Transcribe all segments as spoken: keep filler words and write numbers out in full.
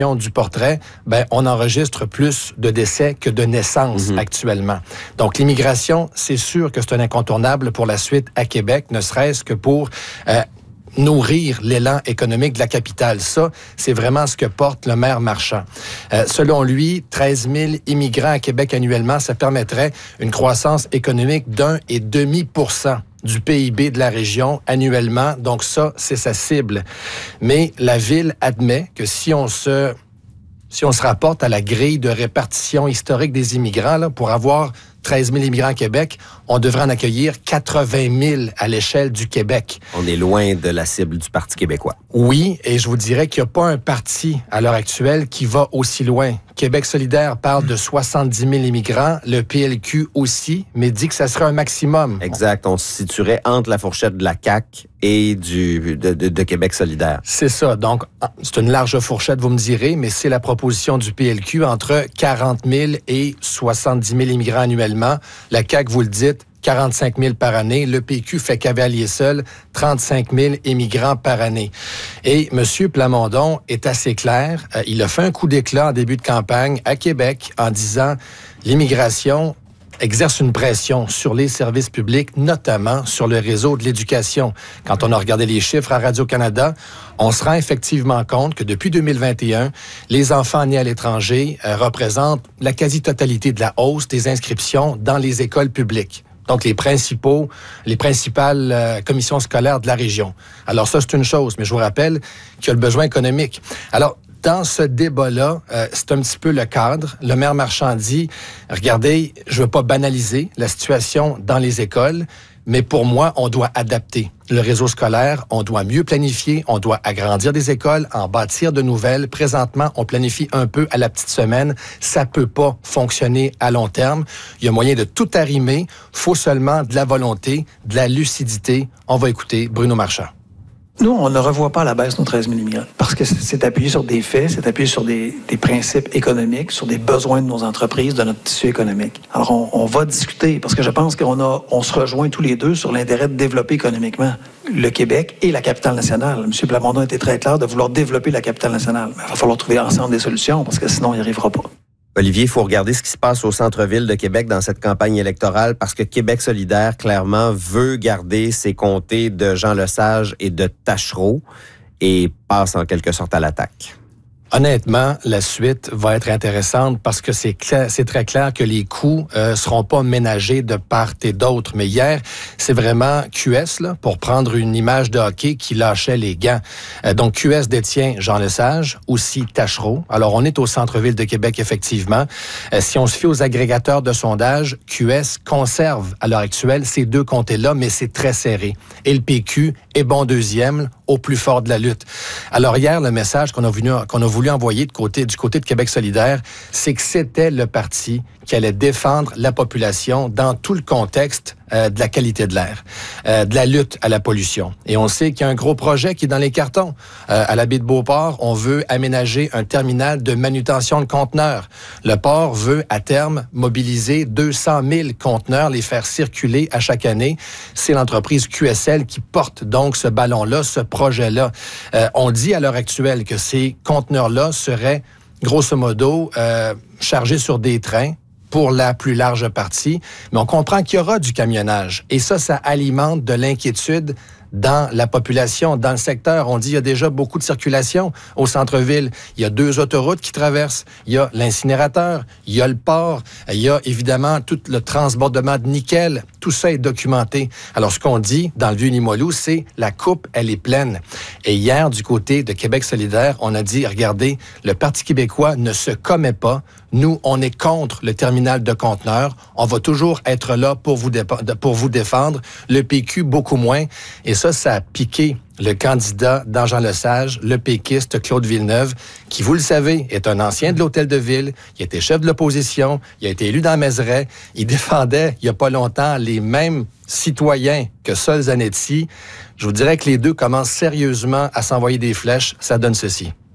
du portrait, ben, on enregistre plus de décès que de naissances mm-hmm. actuellement. Donc, l'immigration, c'est sûr que c'est un incontournable pour la suite à Québec, ne serait-ce que pour euh, nourrir l'élan économique de la capitale. Ça, c'est vraiment ce que porte le maire Marchand. Euh, selon lui, treize mille immigrants à Québec annuellement, ça permettrait une croissance économique d'un virgule cinq pour cent du P I B de la région annuellement. Donc ça, c'est sa cible. Mais la ville admet que si on se, si on se rapporte à la grille de répartition historique des immigrants, là, pour avoir treize mille immigrants à Québec, on devrait en accueillir quatre-vingt mille à l'échelle du Québec. On est loin de la cible du Parti québécois. Oui, et je vous dirais qu'il n'y a pas un parti à l'heure actuelle qui va aussi loin. Québec solidaire parle de soixante-dix mille immigrants, le P L Q aussi, mais dit que ça serait un maximum. Exact, on se situerait entre la fourchette de la C A Q et du, de, de, de Québec solidaire. C'est ça, donc c'est une large fourchette, vous me direz, mais c'est la proposition du P L Q entre quarante mille et soixante-dix mille immigrants annuellement. La C A Q, vous le dites, quarante-cinq mille par année. Le P Q fait cavalier seul, trente-cinq mille immigrants par année. Et M. Plamondon est assez clair. Euh, il a fait un coup d'éclat en début de campagne à Québec en disant l'immigration exerce une pression sur les services publics, notamment sur le réseau de l'éducation. Quand on a regardé les chiffres à Radio-Canada, on se rend effectivement compte que depuis deux mille vingt et un, les enfants nés à l'étranger euh, représentent la quasi-totalité de la hausse des inscriptions dans les écoles publiques. Donc, les principaux, les principales euh, commissions scolaires de la région. Alors, ça, c'est une chose, mais je vous rappelle qu'il y a le besoin économique. Alors, dans ce débat-là, euh, c'est un petit peu le cadre. Le maire Marchand dit, regardez, je ne veux pas banaliser la situation dans les écoles, mais pour moi, on doit adapter le réseau scolaire, on doit mieux planifier, on doit agrandir des écoles, en bâtir de nouvelles. Présentement, on planifie un peu à la petite semaine. Ça peut pas fonctionner à long terme. Il y a moyen de tout arrimer. Faut seulement de la volonté, de la lucidité. On va écouter Bruno Marchand. Nous, on ne revoit pas à la baisse nos treize mille immigrants parce que c'est appuyé sur des faits, c'est appuyé sur des, des principes économiques, sur des besoins de nos entreprises, de notre tissu économique. Alors, on, on va discuter parce que je pense qu'on a, on se rejoint tous les deux sur l'intérêt de développer économiquement le Québec et la capitale nationale. M. Plamondon était très clair de vouloir développer la capitale nationale. Mais il va falloir trouver ensemble des solutions parce que sinon, il n'y arrivera pas. Olivier, il faut regarder ce qui se passe au centre-ville de Québec dans cette campagne électorale parce que Québec solidaire, clairement, veut garder ses comtés de Jean Lesage et de Taschereau et passe en quelque sorte à l'attaque. Honnêtement, la suite va être intéressante parce que c'est clair, c'est très clair que les coûts euh, seront pas ménagés de part et d'autre. Mais hier, c'est vraiment Q S, là, pour prendre une image de hockey, qui lâchait les gants. Euh, donc, Q S détient Jean Lesage, aussi Taschereau. Alors, on est au centre-ville de Québec, effectivement. Euh, si on se fie aux agrégateurs de sondage, Q S conserve à l'heure actuelle ces deux comtés-là, mais c'est très serré. Et le P Q est bon deuxième, au plus fort de la lutte. Alors, hier, le message qu'on a voulu, qu'on a voulu envoyer de côté, du côté de Québec solidaire, c'est que c'était le parti qui allait défendre la population dans tout le contexte euh, de la qualité de l'air, euh, de la lutte à la pollution. Et on sait qu'il y a un gros projet qui est dans les cartons. Euh, à la baie de Beauport, on veut aménager un terminal de manutention de conteneurs. Le port veut, à terme, mobiliser deux cent mille conteneurs, les faire circuler à chaque année. C'est l'entreprise Q S L qui porte donc ce ballon-là, ce projet-là. Euh, on dit à l'heure actuelle que ces conteneurs-là seraient, grosso modo, euh, chargés sur des trains pour la plus large partie, mais on comprend qu'il y aura du camionnage. Et ça, ça alimente de l'inquiétude dans la population, dans le secteur. On dit qu'il y a déjà beaucoup de circulation au centre-ville. Il y a deux autoroutes qui traversent. Il y a l'incinérateur, il y a le port, il y a évidemment tout le transbordement de nickel. Tout ça est documenté. Alors, ce qu'on dit dans le Vieux-Limoilou, c'est la coupe, elle est pleine. Et hier, du côté de Québec solidaire, on a dit, regardez, le Parti québécois ne se commet pas. Nous, on est contre le terminal de conteneurs. On va toujours être là pour vous, dé- pour vous défendre. Le P Q, beaucoup moins. Et ça, ça a piqué le candidat dans Jean Lesage, le péquiste Claude Villeneuve, qui, vous le savez, est un ancien de l'Hôtel de Ville. Il était chef de l'opposition. Il a été élu dans Mézeray. Il défendait, il n'y a pas longtemps, les mêmes citoyens que Sol Zanetti. Je vous dirais que les deux commencent sérieusement à s'envoyer des flèches. Ça donne ceci.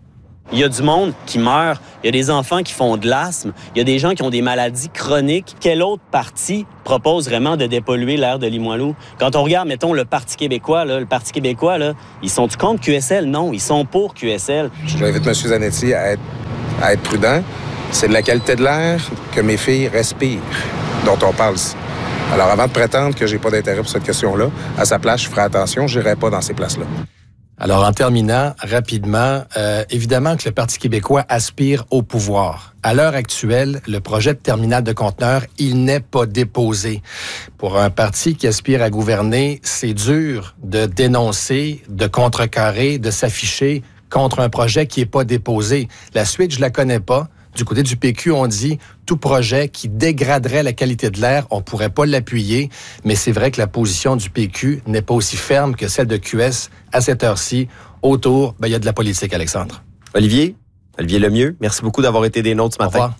Il y a du monde qui meurt, il y a des enfants qui font de l'asthme, il y a des gens qui ont des maladies chroniques. Quelle autre parti propose vraiment de dépolluer l'air de Limoilou? Quand on regarde, mettons, le Parti québécois, là, le Parti québécois, là, ils sont-tu contre Q S L? Non, ils sont pour Q S L. J'invite M. Zanetti à être, à être prudent. C'est de la qualité de l'air que mes filles respirent, dont on parle ici. Alors, avant de prétendre que j'ai pas d'intérêt pour cette question-là, à sa place, je ferai attention, je n'irai pas dans ces places-là. Alors, en terminant, rapidement, euh, évidemment que le Parti québécois aspire au pouvoir. À l'heure actuelle, le projet de terminal de conteneurs, il n'est pas déposé. Pour un parti qui aspire à gouverner, c'est dur de dénoncer, de contrecarrer, de s'afficher contre un projet qui n'est pas déposé. La suite, je la connais pas. Du côté du P Q, on dit tout projet qui dégraderait la qualité de l'air, on pourrait pas l'appuyer, mais c'est vrai que la position du P Q n'est pas aussi ferme que celle de Q S à cette heure-ci. Autour, ben, il y a de la politique, Alexandre. Olivier, Olivier Lemieux, merci beaucoup d'avoir été des nôtres ce matin. Au revoir.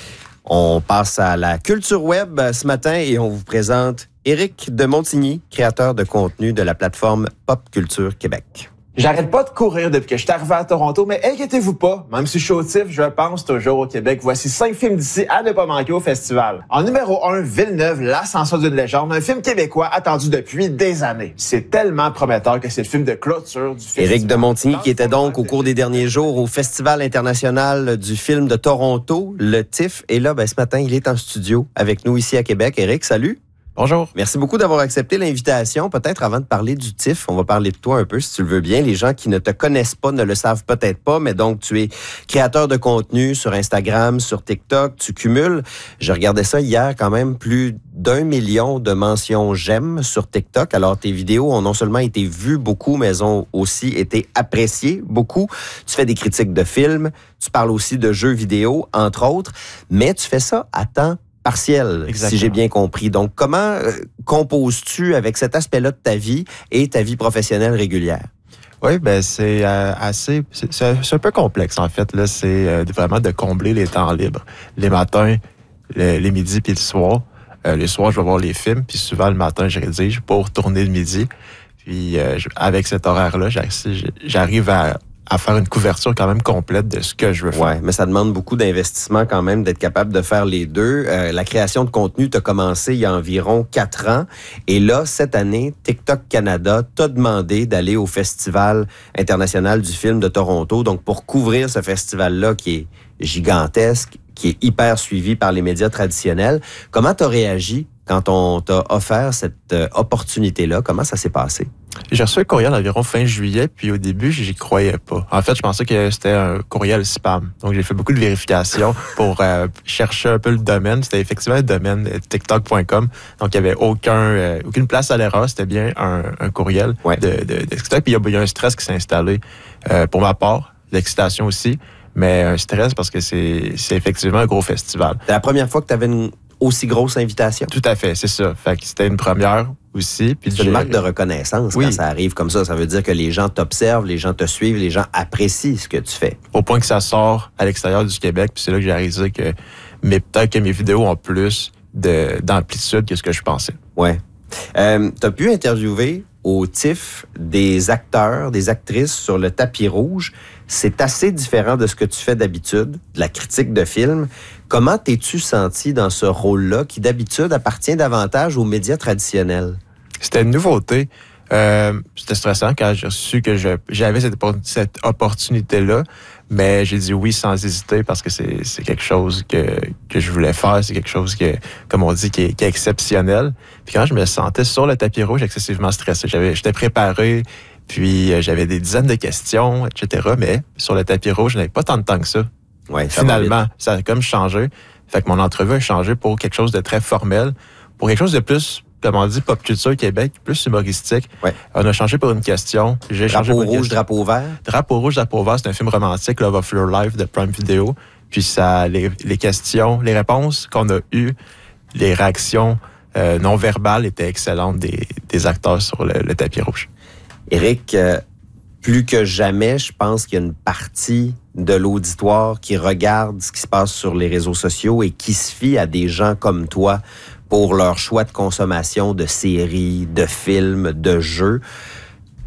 On passe à la culture web ce matin et on vous présente Éric de Montigny, créateur de contenu de la plateforme Pop Culture Québec. J'arrête pas de courir depuis que je suis arrivé à Toronto, mais inquiétez-vous pas, même si je suis autif, je pense toujours au Québec. Voici cinq films d'ici à ne pas manquer au festival. En numéro un, Villeneuve, l'ascension d'une légende, un film québécois attendu depuis des années. C'est tellement prometteur que c'est le film de clôture du festival. Éric de Montigny, qui était donc au cours des derniers jours au Festival international du film de Toronto, le T I F. Et là, ben, ce matin, il est en studio avec nous ici à Québec. Éric, salut. Bonjour. Merci beaucoup d'avoir accepté l'invitation. Peut-être avant de parler du T I F, on va parler de toi un peu, si tu le veux bien. Les gens qui ne te connaissent pas ne le savent peut-être pas, mais donc tu es créateur de contenu sur Instagram, sur TikTok, tu cumules. Je regardais ça hier, quand même, plus d'un million de mentions j'aime sur TikTok. Alors, tes vidéos ont non seulement été vues beaucoup, mais elles ont aussi été appréciées beaucoup. Tu fais des critiques de films, tu parles aussi de jeux vidéo, entre autres, mais tu fais ça à temps partiel, Exactement. Si j'ai bien compris. Donc, comment euh, composes-tu avec cet aspect-là de ta vie et ta vie professionnelle régulière? Oui, ben c'est euh, assez... C'est, c'est un peu complexe, en fait. Là, c'est euh, vraiment de combler les temps libres. Les matins, le, les midis puis le soir. Euh, les soirs, je vais voir les films, puis souvent, le matin, je rédige pour tourner le midi. Puis, euh, je, avec cet horaire-là, j'arrive à... à faire une couverture quand même complète de ce que je veux faire. Ouais, mais ça demande beaucoup d'investissement quand même d'être capable de faire les deux. Euh, la création de contenu t'a commencé il y a environ quatre ans. Et là, cette année, TikTok Canada t'a demandé d'aller au Festival international du film de Toronto. Donc, pour couvrir ce festival-là qui est gigantesque, qui est hyper suivi par les médias traditionnels, comment t'as réagi quand on t'a offert cette euh, opportunité-là? Comment ça s'est passé? J'ai reçu un courriel environ fin juillet, puis au début, j'y croyais pas. En fait, je pensais que c'était un courriel spam. Donc, j'ai fait beaucoup de vérifications pour euh, chercher un peu le domaine. C'était effectivement le domaine tiktok point com. Donc, il n'y avait aucun, euh, aucune place à l'erreur. C'était bien un, un courriel ouais. de, de, de TikTok. Puis, il y, y a un stress qui s'est installé euh, pour ma part, l'excitation aussi, mais un stress parce que c'est, c'est effectivement un gros festival. C'est la première fois que tu avais une aussi grosse invitation? Tout à fait, c'est ça. Fait que c'était une première aussi. Puis c'est une marque de reconnaissance oui. quand ça arrive comme ça. Ça veut dire que les gens t'observent, les gens te suivent, les gens apprécient ce que tu fais. Au point que ça sort à l'extérieur du Québec, puis c'est là que j'ai réalisé que mes, peut-être que mes vidéos ont plus de, d'amplitude que ce que je pensais. Ouais. Euh, tu as pu interviewer au T I F des acteurs, des actrices sur le tapis rouge. C'est assez différent de ce que tu fais d'habitude, de la critique de film. Comment t'es-tu senti dans ce rôle-là qui, d'habitude, appartient davantage aux médias traditionnels? C'était une nouveauté. Euh, c'était stressant quand j'ai su que je, j'avais cette, cette opportunité-là, mais j'ai dit oui sans hésiter parce que c'est, c'est quelque chose que, que je voulais faire. C'est quelque chose que, comme on dit, qui est, qui est exceptionnel. Puis quand je me sentais sur le tapis rouge, excessivement stressé. J'avais, j'étais préparé, puis euh, j'avais des dizaines de questions, et cetera. Mais sur le tapis rouge, je n'avais pas tant de temps que ça. Ouais, Finalement, ça a comme changé. Fait que mon entrevue a changé pour quelque chose de très formel, pour quelque chose de plus, comme on dit, pop culture Québec, plus humoristique. Ouais. On a changé pour une question. J'ai drapeau changé pour rouge, question. Drapeau vert. Drapeau rouge, drapeau vert, c'est un film romantique, Love of Your Life de Prime Video. Puis ça, les, les questions, les réponses qu'on a eues, les réactions euh, non verbales étaient excellentes des, des acteurs sur le, le tapis rouge. Éric, euh, plus que jamais, je pense qu'il y a une partie de l'auditoire qui regarde ce qui se passe sur les réseaux sociaux et qui se fie à des gens comme toi pour leur choix de consommation de séries, de films, de jeux.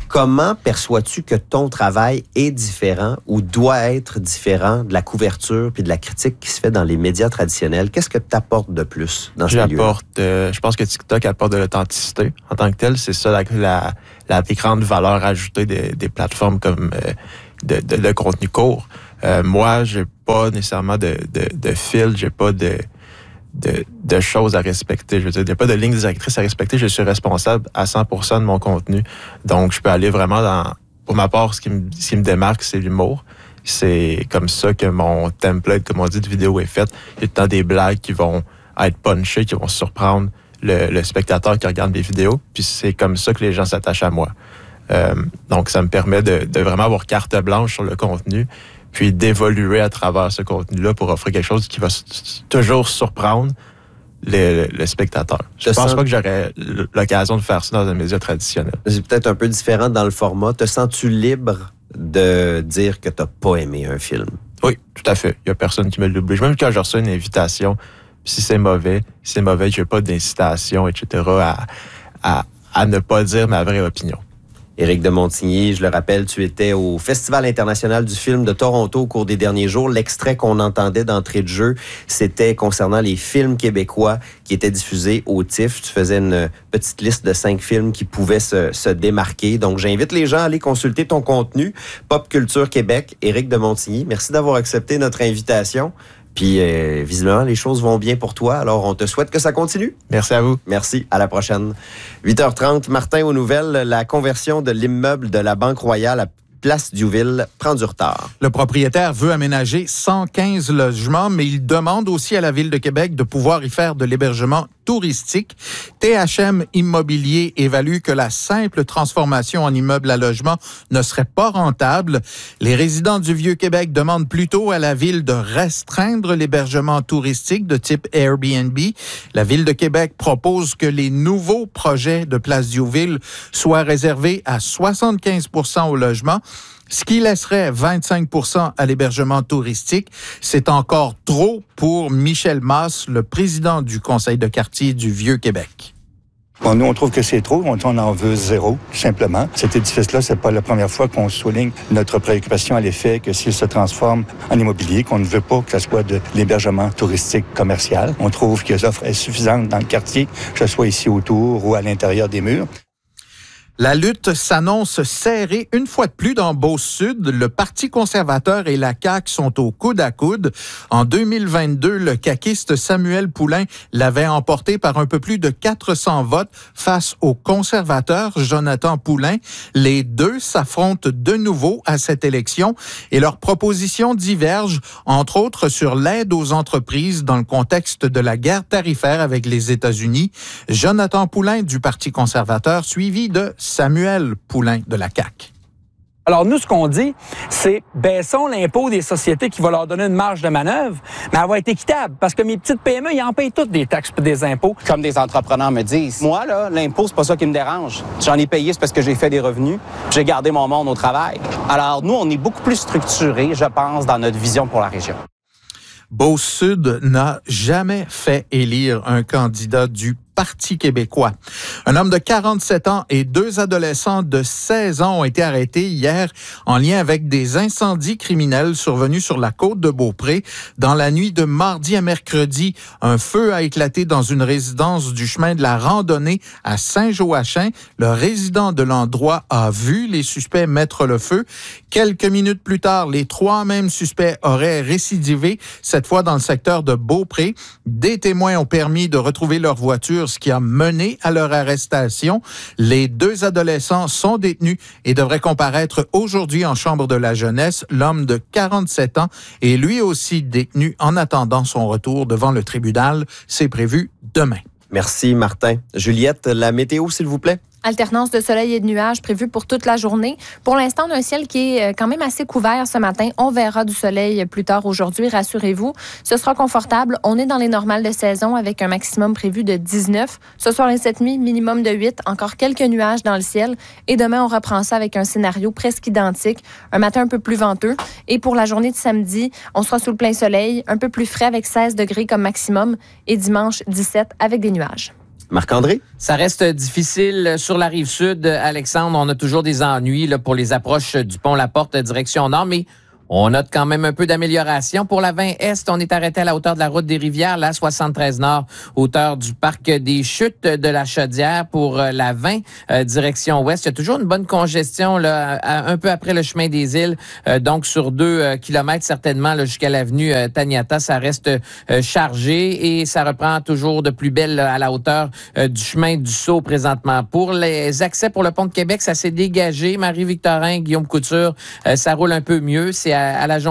Comment perçois-tu que ton travail est différent ou doit être différent de la couverture puis de la critique qui se fait dans les médias traditionnels? Qu'est-ce que tu apportes de plus dans ce milieu? J'apporte, euh, je pense que TikTok apporte de l'authenticité. En tant que tel, c'est ça la, la, la plus grande valeur ajoutée des, des plateformes comme euh, de, de, de contenu court. Euh, moi, j'ai pas nécessairement de, de, de fil, j'ai pas de... De, de choses à respecter. Je veux dire, il n'y a pas de ligne directrice à respecter. Je suis responsable à cent pour cent de mon contenu. Donc, je peux aller vraiment dans... Pour ma part, ce qui me, ce qui me démarque, c'est l'humour. C'est comme ça que mon template, comme on dit, de vidéo est fait. Il y a tout le temps des blagues qui vont être punchées, qui vont surprendre le, le spectateur qui regarde mes vidéos. Puis c'est comme ça que les gens s'attachent à moi. Euh, donc, ça me permet de, de vraiment avoir carte blanche sur le contenu, puis d'évoluer à travers ce contenu-là pour offrir quelque chose qui va s- toujours surprendre le, le, le spectateur. Je Te pense sens... pas que j'aurais l'occasion de faire ça dans un média traditionnel. C'est peut-être un peu différent dans le format. Te sens-tu libre de dire que tu n'as pas aimé un film? Oui, tout à fait. Il y a personne qui me l'oblige. Même quand je reçois une invitation, si c'est mauvais, si c'est mauvais, je n'ai pas d'incitation, et cetera, à, à, à ne pas dire ma vraie opinion. Éric de Montigny, je le rappelle, tu étais au Festival international du film de Toronto au cours des derniers jours. L'extrait qu'on entendait d'entrée de jeu, c'était concernant les films québécois qui étaient diffusés au T I F F. Tu faisais une petite liste de cinq films qui pouvaient se, se démarquer. Donc, j'invite les gens à aller consulter ton contenu. Pop Culture Québec, Éric de Montigny. Merci d'avoir accepté notre invitation. Puis, euh, visiblement, les choses vont bien pour toi. Alors, on te souhaite que ça continue. Merci à vous. Merci. À la prochaine. huit heures trente, Martin, aux nouvelles. La conversion de l'immeuble de la Banque Royale à Place Diouville prend du retard. Le propriétaire veut aménager cent quinze logements, mais il demande aussi à la Ville de Québec de pouvoir y faire de l'hébergement touristique. T H M Immobilier évalue que la simple transformation en immeuble à logement ne serait pas rentable. Les résidents du Vieux-Québec demandent plutôt à la Ville de restreindre l'hébergement touristique de type Airbnb. La Ville de Québec propose que les nouveaux projets de Place Diouville soient réservés à soixante-quinze pour cent au logement, ce qui laisserait vingt-cinq pour cent à l'hébergement touristique. C'est encore trop pour Michel Masse, le président du conseil de quartier du Vieux-Québec. Bon, nous, on trouve que c'est trop. On, on en veut zéro, tout simplement. Cet édifice-là, c'est pas la première fois qu'on souligne notre préoccupation à l'effet que s'il se transforme en immobilier, qu'on ne veut pas que ce soit de l'hébergement touristique commercial. On trouve que l'offre est suffisante dans le quartier, que ce soit ici autour ou à l'intérieur des murs. La lutte s'annonce serrée une fois de plus dans Beauce-Sud. Le Parti conservateur et la C A Q sont au coude à coude. En deux mille vingt-deux, le caquiste Samuel Poulain l'avait emporté par un peu plus de quatre cents votes face au conservateur Jonathan Poulain. Les deux s'affrontent de nouveau à cette élection et leurs propositions divergent, entre autres sur l'aide aux entreprises dans le contexte de la guerre tarifaire avec les États-Unis. Jonathan Poulain du Parti conservateur, suivi de Samuel Poulain de la C A Q. Alors, nous, ce qu'on dit, c'est baissons l'impôt des sociétés qui va leur donner une marge de manœuvre, mais elle va être équitable parce que mes petites P M E, ils en payent toutes des taxes et des impôts. Comme des entrepreneurs me disent. Moi, là, l'impôt, c'est pas ça qui me dérange. J'en ai payé, c'est parce que j'ai fait des revenus, puis j'ai gardé mon monde au travail. Alors, nous, on est beaucoup plus structurés, je pense, dans notre vision pour la région. Beauce-Sud n'a jamais fait élire un candidat du Parti québécois. Un homme de quarante-sept ans et deux adolescents de seize ans ont été arrêtés hier en lien avec des incendies criminels survenus sur la côte de Beaupré. Dans la nuit de mardi à mercredi, un feu a éclaté dans une résidence du chemin de la Randonnée à Saint-Joachim. Le résident de l'endroit a vu les suspects mettre le feu. Quelques minutes plus tard, les trois mêmes suspects auraient récidivé, cette fois dans le secteur de Beaupré. Des témoins ont permis de retrouver leur voiture, ce qui a mené à leur arrestation. Les deux adolescents sont détenus et devraient comparaître aujourd'hui en chambre de la jeunesse. L'homme de quarante-sept ans est lui aussi détenu en attendant son retour devant le tribunal. C'est prévu demain. Merci, Martin. Juliette, la météo, s'il vous plaît. Alternance de soleil et de nuages prévue pour toute la journée. Pour l'instant, on a un ciel qui est quand même assez couvert ce matin. On verra du soleil plus tard aujourd'hui, rassurez-vous. Ce sera confortable. On est dans les normales de saison avec un maximum prévu de dix-neuf. Ce soir et cette nuit, minimum de huit. Encore quelques nuages dans le ciel. Et demain, on reprend ça avec un scénario presque identique. Un matin un peu plus venteux. Et pour la journée de samedi, on sera sous le plein soleil, un peu plus frais avec seize degrés comme maximum. Et dimanche, dix-sept avec des nuages. Marc-André? Ça reste difficile sur la rive sud, Alexandre. On a toujours des ennuis là, pour les approches du pont La Porte direction nord, mais on note quand même un peu d'amélioration. Pour la vingt Est, on est arrêté à la hauteur de la route des Rivières, la soixante-treize Nord, hauteur du parc des Chutes de la Chaudière. Pour la vingt, euh, direction Ouest, il y a toujours une bonne congestion là, à, un peu après le chemin des îles. Euh, donc, sur deux euh, kilomètres, certainement, là, jusqu'à l'avenue euh, Taniata, ça reste euh, chargé et ça reprend toujours de plus belle là, à la hauteur euh, du chemin du Sceau présentement. Pour les accès pour le pont de Québec, ça s'est dégagé. Marie-Victorin, Guillaume Couture, euh, ça roule un peu mieux. C'est à, à la